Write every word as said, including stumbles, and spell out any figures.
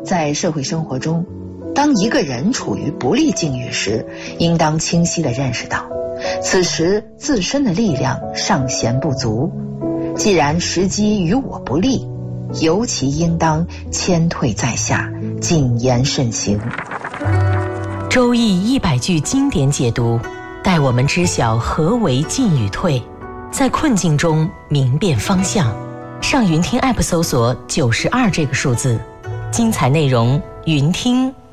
在社会生活中，当一个人处于不利境遇时，应当清晰地认识到，此时自身的力量尚显不足。既然时机与我不利，尤其应当谦退在下，谨言慎行。 周易一百句经典解读，带我们知晓何为进与退，在困境中明辨方向。上云听 App 搜索九十二这个数字，精彩内容云听